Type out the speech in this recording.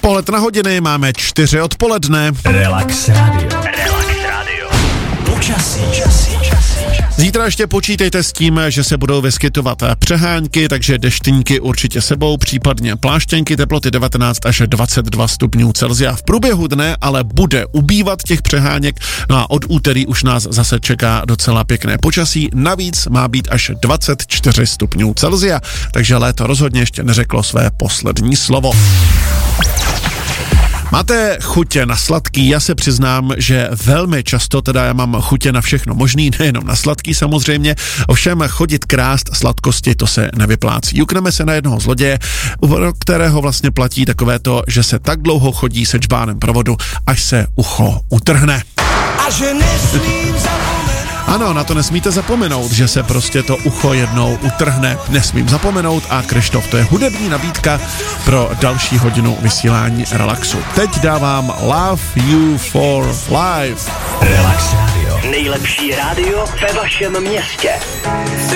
Pohled na hodiny, máme 4 odpoledne. Relax Radio. Relax Radio. Počasí. Zítra ještě počítejte s tím, že se budou vyskytovat přehánky, takže deštníky určitě sebou, případně pláštěnky, teploty 19 až 22 stupňů Celsia. V průběhu dne ale bude ubývat těch přeháněk, no a od úterý už nás zase čeká docela pěkné počasí, navíc má být až 24 stupňů Celsia, takže léto rozhodně ještě neřeklo své poslední slovo. Máte chutě na sladký? Já se přiznám, že velmi často teda já mám chutě na všechno možný, nejenom na sladký samozřejmě, ovšem chodit krást sladkosti, to se nevyplácí. Jukneme se na jednoho zloděje, u kterého vlastně platí takové to, že se tak dlouho chodí se džbánem provodu, až se ucho utrhne. A že nesmím zapomenout. Ano, na to nesmíte zapomenout, že se prostě to ucho jednou utrhne. Nesmím zapomenout a Krištof, to je hudební nabídka pro další hodinu vysílání Relaxu. Teď dávám Love You for Life. Relax Radio. Nejlepší rádio ve vašem městě.